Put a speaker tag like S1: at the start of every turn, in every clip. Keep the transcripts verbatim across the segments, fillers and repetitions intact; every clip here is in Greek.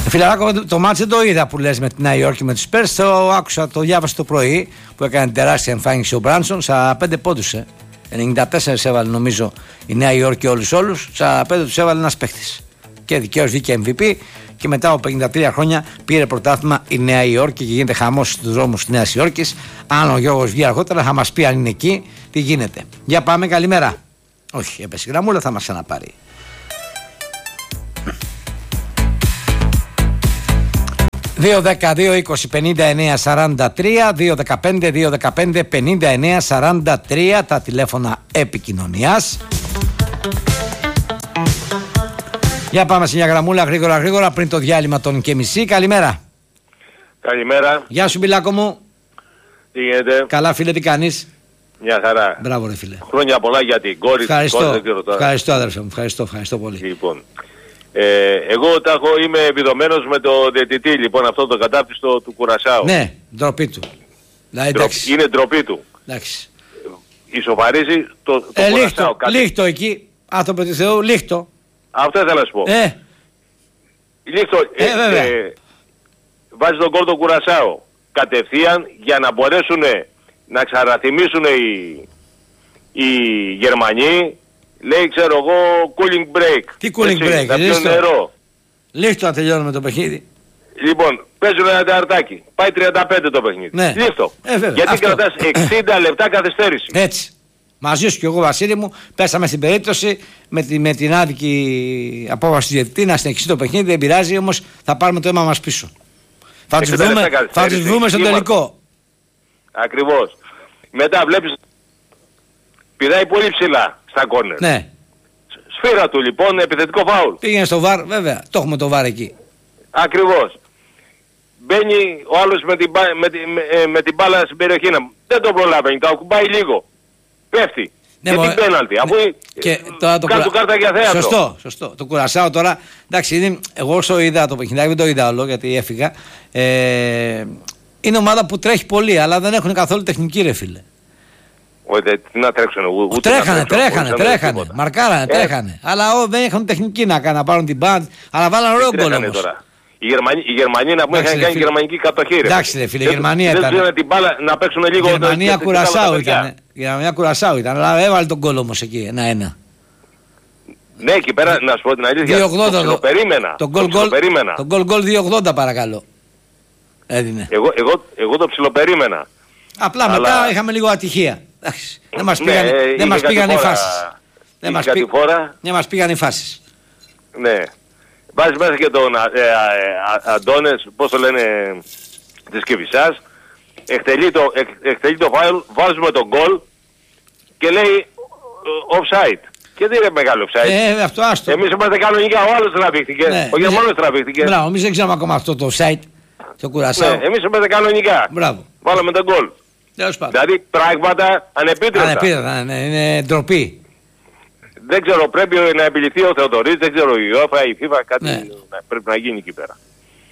S1: Φιλαράκο, το μάτς δεν το είδα που λες με τη Νέα Υόρκη με τους Spurs. Το άκουσα, το διάβασα το πρωί που έκανε τεράστια εμφάνιση ο Μπράνσον. σαράντα πέντε πόντους. Ε. ενενήντα τέσσερα έβαλε νομίζω η Νέα Υόρκη όλους όλους. σαράντα πέντε τους έβαλε ένας παίχτης. Και δικαίως βγήκε εμ βι πι. Και μετά από πενήντα τρία χρόνια πήρε πρωτάθλημα η Νέα Υόρκη και γίνεται χαμός στους δρόμους της Νέας Υόρκης. Αν ο Γιώργος βγει αργότερα θα μας πει αν είναι εκεί τι γίνεται. Για πάμε, καλημέρα. Όχι, έπεσε η γραμμούλα, θα μας ξαναπάρει. δύο δέκα δύο είκοσι πενήντα εννέα σαράντα τρία, δύο δεκαπέντε δύο δεκαπέντε πενήντα εννέα σαράντα τρία τα τηλέφωνα επικοινωνίας. Για πάμε σε μια γραμμούλα γρήγορα γρήγορα πριν το διάλειμμα των και μισή. Καλημέρα.
S2: Καλημέρα.
S1: Γεια σου Μπιλάκο μου.
S2: Τι γίνεται?
S1: Καλά φίλε, τι κάνεις?
S2: Μια χαρά.
S1: Μπράβο ρε φίλε.
S2: Χρόνια πολλά για την κόρη.
S1: Ευχαριστώ,
S2: κόρη, δεν ξέρω τώρα.
S1: ευχαριστώ αδερφέ μου, ευχαριστώ, ευχαριστώ πολύ.
S2: Λοιπόν, ε, εγώ τα έχω, είμαι επιδομένος με το διαιτητή, λοιπόν, αυτό το κατάπτυστο του Κουρασάου.
S1: Ναι, ντροπή του. Δηλαδή, εντάξει.
S2: Είναι ντροπή του.
S1: Εντάξει.
S2: Ισοφαρίζει το, το
S1: ε,
S2: Κουρασάου.
S1: Λίχτο,
S2: κάτι...
S1: λίχτο εκεί, άνθρωποι του Θεού, λίχτο.
S2: Αυτό ήθελα να σου πω.
S1: Ε,
S2: Λίχτο,
S1: ε,
S2: ε, ε, βάζει τον κόλ τον Κουρασάου κατευθείαν για να μπορέσουν να ξαναθυμίσουν οι, οι Γερμανοί. Λέει, ξέρω εγώ, cooling break.
S1: Τι cooling break,
S2: να πιούν νερό.
S1: Λίχτο να τελειώνουμε το παιχνίδι.
S2: Λοιπόν, παίζουν ένα τεταρτάκι. Πάει τριάντα πέντε το παιχνίδι.
S1: Ναι.
S2: Λίχτο.
S1: Ε, βέβαια,
S2: γιατί
S1: αυτό.
S2: κρατάς εξήντα λεπτά καθυστέρηση.
S1: Έτσι. Μαζί σου και εγώ Βασίλη μου, πέσαμε στην περίπτωση με, τη, με την άδικη απόφαση του διαιτητή να συνεχίσει το παιχνίδι. Δεν πειράζει, όμως θα πάρουμε το αίμα μας πίσω. Θα τους βρούμε, θα τους βρούμε στο τελικό.
S2: Ακριβώς. Μετά βλέπεις, πηδάει πολύ ψηλά στα κόρνερ.
S1: Ναι.
S2: Σφύρα του λοιπόν, επιθετικό φάουλ.
S1: Πήγαινε στο βαρ, βέβαια. Το έχουμε το βαρ εκεί.
S2: Ακριβώς. Μπαίνει ο άλλος με την, με, με, με την μπάλα στην περιοχή να δεν τον προλάβαινε, το ακουμπάει λίγο. Πέφτει.
S1: Ναι,
S2: και
S1: μω,
S2: την πέναλτι. Ναι. Αφού
S1: και τώρα το
S2: κάτω κουρα... κάρτα για θέατρο.
S1: Σωστό, σωστό. Το Κουρασάο τώρα, εντάξει, είναι, εγώ όσο είδα το παιχνιδάκι, δεν το είδα όλο γιατί έφυγα. Ε, είναι ομάδα που τρέχει πολύ, αλλά δεν έχουν καθόλου τεχνική ρε φίλε.
S2: Όχι, τι να τρέξουν, ούτε
S1: τρέχανε,
S2: να τρέξουν,
S1: τρέχανε, τρέχανε, μαρκάρανε, ε. τρέχανε. Αλλά ό, δεν έχουν τεχνική να, κάνουν, να πάρουν την μπαντ, αλλά βάλαν ωραίο γκολ όμως.
S2: Οι Γερμανοί, οι Γερμανοί να πούμε είχαν κάνει γερμανική κατοχή.
S1: Εντάξει ρε φίλε, η Γερμανία ήταν.
S2: Δεν ξέρουν την μπάλα να παίξουν λίγο.
S1: Η Γερμανία Κουρασάου ήταν. Η Γερμανία Κουρασάου ήταν, αλλά έβαλε τον γκολ όμως εκεί, ένα-ένα.
S2: Ναι, εκεί πέρα να σου πω την αλήθεια. Το ψιλοπερίμενα.
S1: Το γκολ γκολ δύο ογδόντα παρακαλώ. Έδινε.
S2: Εγώ, εγώ, εγώ το ψιλοπερίμενα.
S1: Απλά αλλά... μετά είχαμε λίγο ατυχία. Δεν μας πήγαν, ναι, δεν μας πήγαν οι φάσεις. Δεν μας, πή... δεν μας πήγαν οι φάσεις.
S2: Ναι. Βάζεις μέσα και τον ε, ε, ε, Αντώνες, πώς το λένε, της Κηφισάς. Εκτελεί το, εκ, εκτελεί το φάουλ, βάζουμε τον γκολ και λέει offside. Και δεν είναι μεγάλο offside.
S1: Ε, αυτό άστο.
S2: Εμείς είμαστε κανονικά, ο άλλος τραβήχτηκε. Ναι, ο Γερμανός τραβήχτηκε.
S1: Μπράβο, εμείς δεν ξέρουμε ακόμα αυτό το offside. Το Κουρασάο.
S2: Ναι, εμείς είμαστε κανονικά.
S1: Μπράβο.
S2: Βάλαμε τον γκολ. Δηλαδή πράγματα ανεπίτρεπτα.
S1: Ανεπίτρεπτα, ναι, είναι ντροπή.
S2: Δεν ξέρω, πρέπει να επιληθεί ο Θεοδωρής, δεν ξέρω η UEFA, η FIFA, κάτι
S1: ναι.
S2: πρέπει να γίνει εκεί πέρα.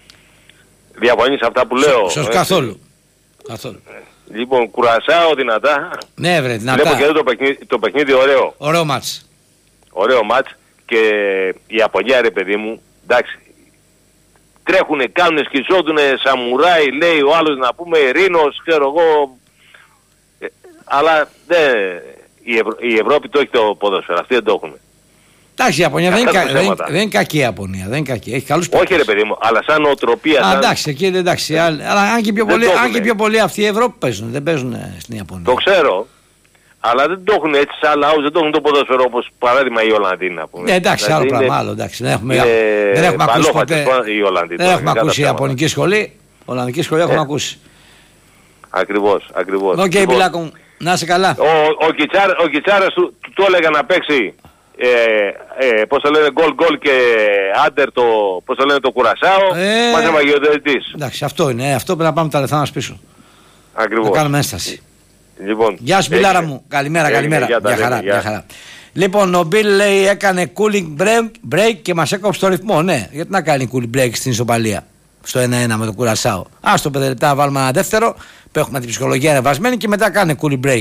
S2: Διαφωνείς αυτά που λέω.
S1: Σωστά, καθόλου. καθόλου.
S2: Λοιπόν, Κουρασάο δυνατά.
S1: Ναι βρε, δυνατά.
S2: Βλέπω και εδώ το παιχνίδι, το παιχνίδι ωραίο.
S1: Ωραίο μάτς.
S2: Ωραίο μάτς και η Ιαπωνία ρε παιδί μου, εντάξει. Τρέχουνε, κάνουνε, σκισότουνε, σαμουράι, λέει ο άλλος να πούμε, Ρήνος, ξέρω εγώ. Ε, αλλά δεν... Η, Ευρω... η Ευρώπη το έχει το ποδόσφαιρο, αυτοί δεν το έχουν.
S1: Εντάξει, η Ιαπωνία δεν είναι, κα... δεν, δεν είναι κακή η Ιαπωνία, δεν είναι κακή. Έχει καλούς
S2: παίκτες. Όχι ρε παιδί μου, αλλά σαν νοοτροπία.
S1: Α,
S2: σαν...
S1: εντάξει, εκεί εντάξει. Ε, αλλά αν και, πιο πολύ, αν και πιο πολύ αυτοί οι Ευρώπη παίζουν, δεν παίζουν στην Ιαπωνία.
S2: Το ξέρω, αλλά δεν το έχουν έτσι σαν λαούς, δεν το έχουν το ποδόσφαιρο όπως παράδειγμα οι Ολλανδοί να πούμε.
S1: Ε, εντάξει, δηλαδή άλλο πράγμα, άλλο εντάξει. Δεν έχουμε, ε, δεν έχουμε ακούσει ποτέ. Δεν έχουμε ακούσει η Ιαπωνική σχολή, Ολλανδική σχολή έχουμε ακούσει.
S2: Ακριβώς, ακριβώς.
S1: Οκ, Μπιλάκο μου. Να είσαι καλά.
S2: Ο, ο, Κιτσάρα, ο Κιτσάρας του, του το έλεγα να παίξει ε, ε, πώς το λένε γκολ γκολ και άντερ το, πώς το λένε το Κουρασάο. Ε, μας έμαγε ο διαιτητής.
S1: Εντάξει, αυτό είναι. Αυτό πρέπει να πάμε τα λεφτά μας πίσω.
S2: Ακριβώς.
S1: Να κάνουμε ένσταση.
S2: Λοιπόν,
S1: γεια σου Μπιλάρα μου. Καλημέρα, καλημέρα. Για, για, χαρά, για χαρά. Λοιπόν, ο Μπιλ λέει έκανε cooling break, break και μας έκοψε το ρυθμό. Ναι, γιατί να κάνει cooling break στην ισοπαλία. Στο ένα ένα με το Κουρασάο. Άστο πέντε λεπτά, βάλουμε ένα δεύτερο που έχουμε την ψυχολογία ανεβασμένη και μετά κάνε cooling break.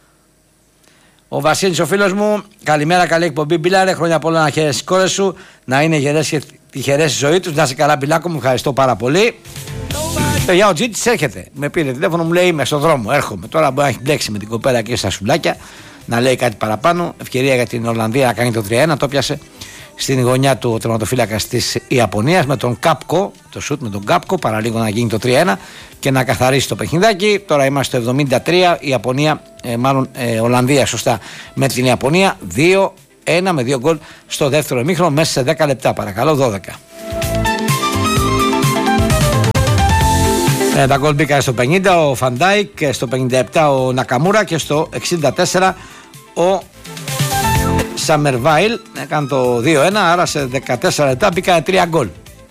S1: Ο Βασίλης ο φίλος μου, καλημέρα, καλή εκπομπή. Μπιλάρε, χρόνια πολλά να χαίρεσαι τις κόρες σου, να είναι γερές και, τυχερές στη ζωή τους. Να είσαι καλά, Μπιλάκο μου, ευχαριστώ πάρα πολύ. Παιδιά, ο Τζίτης έρχεται. Με πήρε τηλέφωνο, μου λέει είμαι στον δρόμο, έρχομαι. Τώρα μπορεί να έχει μπλέξει με την κοπέλα και στα σουβλάκια, να λέει κάτι παραπάνω. Ευκαιρία για την Ολλανδία να κάνει το τρία ένα. Το πιάσε στην γωνιά του ο τερματοφύλακας της Ιαπωνίας με τον Κάπκο. Το σουτ με τον Κάπκο, παραλίγο να γίνει το τρία ένα και να καθαρίσει το παιχνιδάκι. Τώρα είμαστε στο εβδομήντα τρία. Η Ιαπωνία, ε, μάλλον ε, Ολλανδία, σωστά, με την Ιαπωνία. δύο ένα με δύο γκολ στο δεύτερο ημίχρονο μέσα σε δέκα λεπτά. Παρακαλώ, δώδεκα. Ε, τα γκολ μπήκαν στο πενήντα ο Φαντάικ, στο πενήντα επτά ο Νακαμούρα και στο εξήντα τέσσερα ο Σαμερβάιλ. Έκανε το δύο ένα, άρα σε δεκατέσσερα λεπτά μπήκαν τρία γκολ.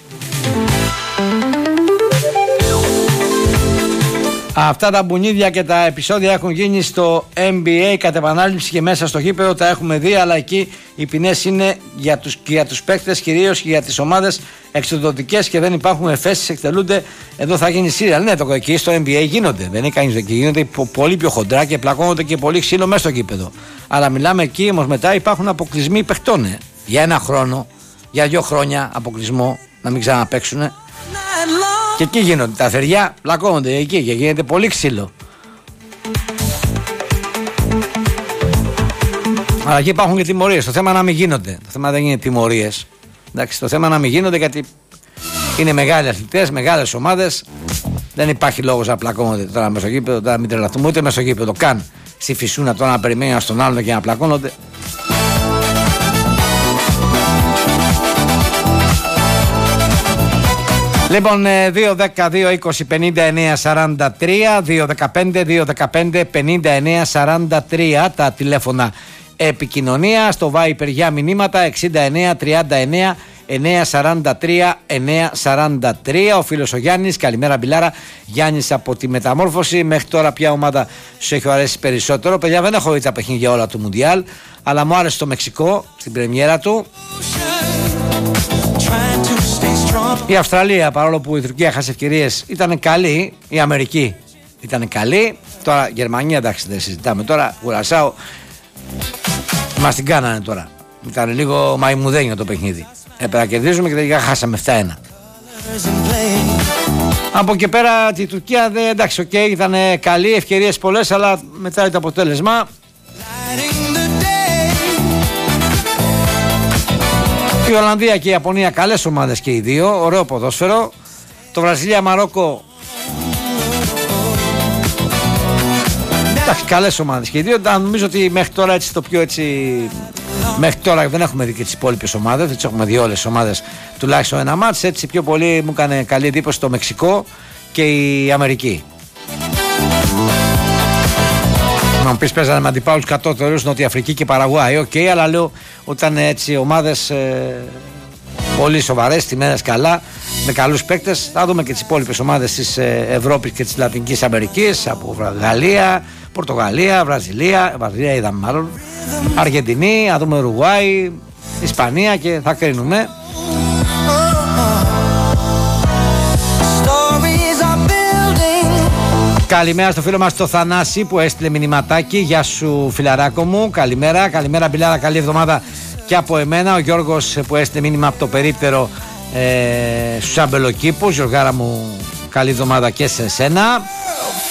S1: Αυτά τα μπουνίδια και τα επεισόδια έχουν γίνει στο N B A κατ' επανάληψη και μέσα στο γήπεδο τα έχουμε δει, αλλά εκεί οι ποινές είναι για τους, για τους παίκτες, κυρίως και για τις ομάδες εξοδοτικές και δεν υπάρχουν εφέσεις, εκτελούνται. Εδώ θα γίνει σύριαλ. Ναι, το εκεί στο N B A γίνονται. Δεν είναι κανείς εκεί. Γίνονται πολύ πιο χοντρά και πλακώνονται και πολύ ξύλο μέσα στο γήπεδο. Αλλά μιλάμε εκεί όμως μετά υπάρχουν αποκλεισμοί παιχτών. Ε. Για ένα χρόνο, για δύο χρόνια αποκλεισμό να μην ξαναπαίξουν. Και εκεί γίνονται τα θεριά, πλακώνονται εκεί και γίνεται πολύ ξύλο. Αλλά εκεί υπάρχουν και τιμωρίες. Το θέμα να μην γίνονται. Το θέμα δεν είναι τιμωρίες. Εντάξει, το θέμα να μην γίνονται γιατί είναι μεγάλοι αθλητές, μεγάλες ομάδες. Δεν υπάρχει λόγος να πλακώνονται τώρα μες στο γήπεδο, τώρα μην τρελαθούμε ούτε μες στο γήπεδο καν. Στη φυσούνα τώρα να περιμένει στον άλλον και να πλακώνονται. Λοιπόν, δύο δέκα, δύο είκοσι, πενήντα εννέα σαράντα τρία, δύο δεκαπέντε, δύο δεκαπέντε, πενήντα εννέα σαράντα τρία τα τηλέφωνα επικοινωνία, στο Viper για μηνύματα εξήντα εννέα τριάντα εννέα εννέα σαράντα τρία εννέα σαράντα τρία. Ο φίλος ο Γιάννης, καλημέρα Μπιλάρα. Γιάννης από τη Μεταμόρφωση. Μέχρι τώρα ποια ομάδα σου έχει αρέσει περισσότερο? Παιδιά, δεν έχω δει τα παιχνίδια όλα του Μουντιάλ, αλλά μου άρεσε το Μεξικό στην πρεμιέρα του. Η Αυστραλία, παρόλο που η Τουρκία χάσε ευκαιρίες, ήταν καλή. Η Αμερική ήταν καλή. Τώρα Γερμανία, εντάξει, δεν συζητάμε. Τώρα Κουρασάο μας την κάνανε τώρα. Ήταν λίγο μαϊμουδένιο το παιχνίδι. Έπρεπε να κερδίζουμε και τελικά χάσαμε επτά ένα. Από εκεί πέρα τη Τουρκία, δε, εντάξει, οκ, okay, ήταν καλή, ευκαιρίες πολλές, αλλά μετά το αποτέλεσμα. Η Ολλανδία και η Ιαπωνία, καλές ομάδες και οι δύο, ωραίο ποδόσφαιρο. Το Βραζιλία-Μαρόκο, εντάξει, καλές ομάδες και οι δύο. Νομίζω ότι μέχρι τώρα έτσι το πιο έτσι, μέχρι τώρα δεν έχουμε δει και τις υπόλοιπες ομάδες, έτσι έχουμε δει όλες τις ομάδες τουλάχιστον ένα μάτς. Έτσι πιο πολύ μου έκανε καλή εντύπωση το Μεξικό και η Αμερική. Να μου πεις παίζανε με αντιπάλους κατώτερους, Νότια Αφρική και Παραγουάη, οκ, okay, αλλά λέω όταν έτσι ομάδες ε, πολύ σοβαρές, τιμένες καλά, με καλούς παίκτες. Θα δούμε και τις υπόλοιπες ομάδες της ε, Ευρώπης και της Λατινικής Αμερικής, από Γαλλία, Πορτογαλία, Βραζιλία, Βραζιλία είδαμε μάλλον, Αργεντινή, θα δούμε Ουρουγουάη, Ισπανία και θα κρίνουμε. Καλημέρα στο φίλο μας το Θανάση που έστειλε μηνυματάκι. Γεια σου φιλαράκο μου, καλημέρα. Καλημέρα Μπιλάρα, καλή εβδομάδα και από εμένα. Ο Γιώργος που έστειλε μήνυμα από το περίπτερο ε, στους αμπελοκήπους. Γιωργάρα μου, καλή εβδομάδα και σε εσένα.